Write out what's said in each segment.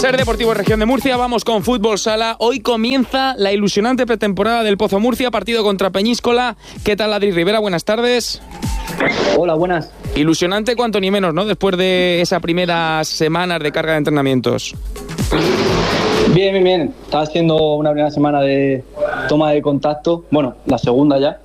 Ser Deportivo Región de Murcia, vamos con fútbol sala. Hoy comienza la ilusionante pretemporada del Pozo Murcia, partido contra Peñíscola. ¿Qué tal, Adri Rivera? Buenas tardes. Hola, buenas. Ilusionante cuanto ni menos, ¿no? Después de esas primeras semanas de carga de entrenamientos. Bien. Estaba haciendo una primera semana de toma de contacto, bueno, la segunda ya.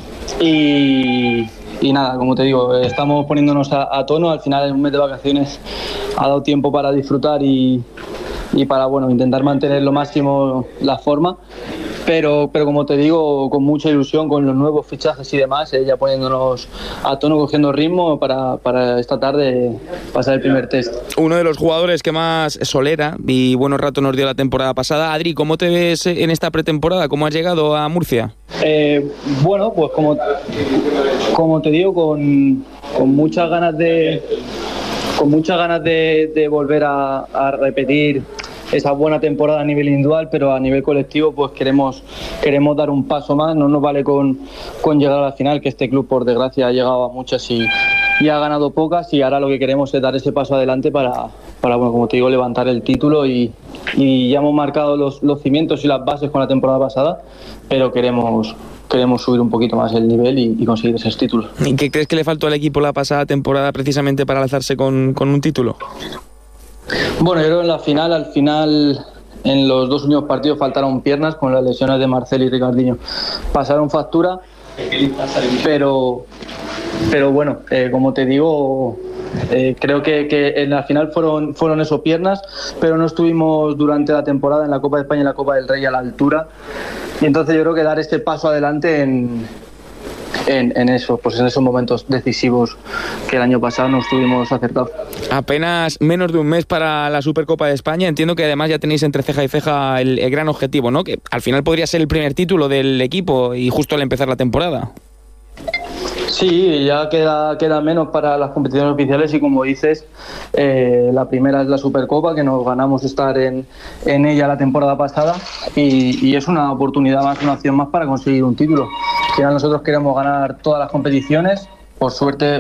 Y nada, como te digo, estamos poniéndonos a tono. Al final, en un mes de vacaciones ha dado tiempo para disfrutar y para, bueno, intentar mantener lo máximo la forma. Pero como te digo, con mucha ilusión, con los nuevos fichajes y demás, ya poniéndonos a tono, cogiendo ritmo para esta tarde pasar el primer test. Uno de los jugadores que más solera y buenos ratos nos dio la temporada pasada. Adri, ¿cómo te ves en esta pretemporada? ¿Cómo has llegado a Murcia? Bueno, pues como te digo, con muchas ganas de volver a repetir esa buena temporada a nivel individual, pero a nivel colectivo pues queremos dar un paso más. No nos vale con llegar a la final, que este club por desgracia ha llegado a muchas y ha ganado pocas, y ahora lo que queremos es dar ese paso adelante para bueno, como te digo, levantar el título y ya hemos marcado los cimientos y las bases con la temporada pasada, pero queremos subir un poquito más el nivel y conseguir esos títulos. ¿Y qué crees que le faltó al equipo la pasada temporada precisamente para alzarse con un título? Bueno, yo creo que al final, en los dos últimos partidos faltaron piernas con las lesiones de Marcel y Ricardinho. Pasaron factura, pero bueno, como te digo, creo que en la final fueron eso, piernas, pero no estuvimos durante la temporada en la Copa de España y la Copa del Rey a la altura. Y entonces yo creo que dar este paso adelante en esos momentos decisivos que el año pasado no estuvimos acertados. Apenas menos de un mes para la Supercopa de España. Entiendo que además ya tenéis entre ceja y ceja el gran objetivo, ¿no? Que al final podría ser el primer título del equipo y justo al empezar la temporada. Sí, ya queda menos para las competiciones oficiales y, como dices, la primera es la Supercopa, que nos ganamos estar en ella la temporada pasada, y es una oportunidad más, una opción más para conseguir un título. Al final nosotros queremos ganar todas las competiciones, por suerte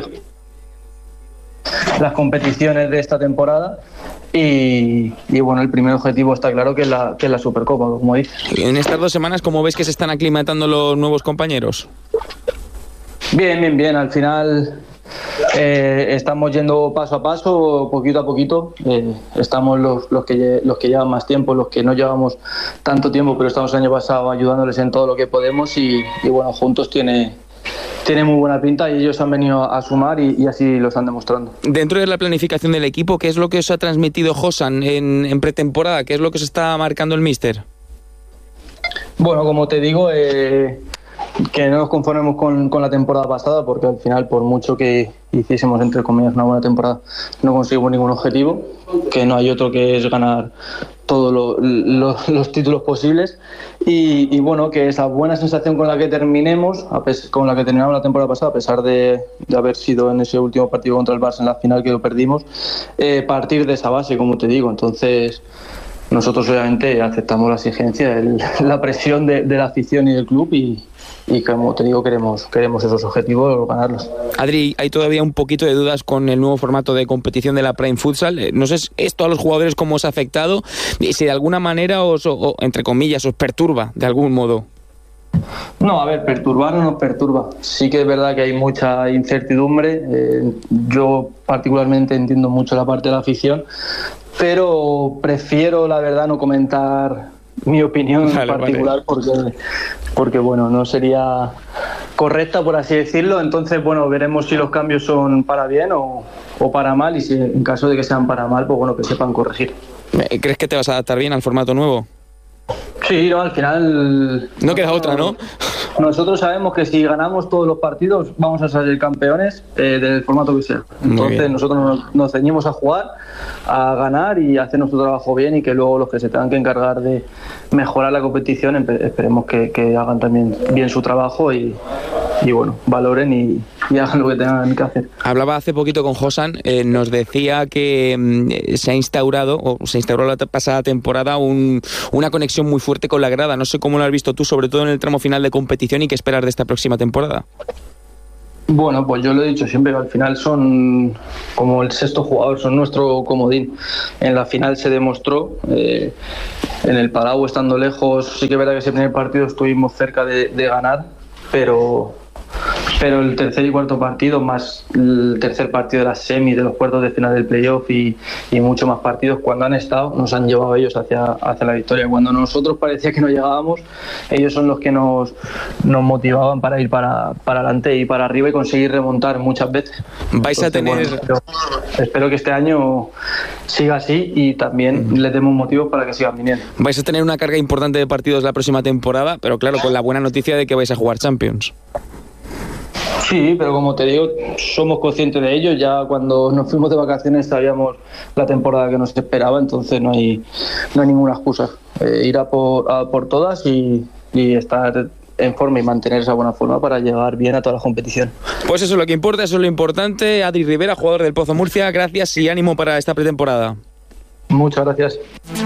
las competiciones de esta temporada, y bueno, el primer objetivo está claro que es la Supercopa, como dices. En estas 2 semanas, ¿cómo ves que se están aclimatando los nuevos compañeros? Bien. Al final estamos yendo paso a paso, poquito a poquito. Estamos los que llevan más tiempo, los que no llevamos tanto tiempo, pero estamos el año pasado ayudándoles en todo lo que podemos y bueno, juntos tiene muy buena pinta, y ellos han venido a sumar y así lo están demostrando. Dentro de la planificación del equipo, ¿qué es lo que os ha transmitido Josan en pretemporada? ¿Qué es lo que se está marcando el míster? Bueno, como te digo, que no nos conformemos con la temporada pasada, porque al final, por mucho que hiciésemos, entre comillas, una buena temporada, no conseguimos ningún objetivo, que no hay otro que es ganar todos los títulos posibles, y bueno, que esa buena sensación con la que terminamos la temporada pasada, a pesar de haber sido en ese último partido contra el Barça en la final, que lo perdimos, partir de esa base, como te digo. Entonces nosotros obviamente aceptamos la exigencia, la presión de la afición y del club, y como te digo, queremos esos objetivos, ganarlos. Adri, hay todavía un poquito de dudas con el nuevo formato de competición de la Prime Futsal. No sé esto a los jugadores cómo os ha afectado, y si de alguna manera o entre comillas, os perturba de algún modo. No, a ver, perturbar no nos perturba. Sí que es verdad que hay mucha incertidumbre. Yo particularmente entiendo mucho la parte de la afición, pero prefiero, la verdad, no comentar mi opinión en particular, porque bueno, no sería correcta, por así decirlo. Entonces, bueno, veremos si los cambios son para bien o para mal, y si en caso de que sean para mal, pues bueno, que sepan corregir. ¿Crees que te vas a adaptar bien al formato nuevo? Sí, no, al final no queda otra, ¿no? Nosotros sabemos que si ganamos todos los partidos vamos a salir campeones del formato que sea. Entonces nosotros nos ceñimos a jugar, a ganar y a hacer nuestro trabajo bien, y que luego los que se tengan que encargar de mejorar la competición esperemos que hagan también bien su trabajo y bueno, valoren y hagan lo que tengan que hacer. Hablaba hace poquito con Josan, nos decía que se instauró la pasada temporada una conexión muy fuerte con la grada. No sé cómo lo has visto tú, sobre todo en el tramo final de competición, y qué esperar de esta próxima temporada. Bueno, pues yo lo he dicho siempre, que al final son como el sexto jugador, son nuestro comodín. En la final se demostró, en el Palau estando lejos, sí que es verdad que ese primer partido estuvimos cerca de ganar, pero el tercer y cuarto partido, más el tercer partido de las semis, de los cuartos de final del playoff y muchos más partidos, cuando han estado, nos han llevado ellos hacia la victoria. Cuando nosotros parecía que no llegábamos, ellos son los que nos motivaban para ir para adelante y para arriba y conseguir remontar muchas veces. Vais a tener... Bueno, espero que este año siga así y también les demos motivos para que sigan viniendo. Vais a tener una carga importante de partidos la próxima temporada, pero claro, con la buena noticia de que vais a jugar Champions. Sí, pero como te digo, somos conscientes de ello. Ya cuando nos fuimos de vacaciones sabíamos la temporada que nos esperaba, entonces no hay ninguna excusa. Ir a por todas y estar en forma y mantener esa buena forma para llegar bien a toda la competición. Pues eso es lo que importa, eso es lo importante. Adri Rivera, jugador del Pozo Murcia, gracias y ánimo para esta pretemporada. Muchas gracias.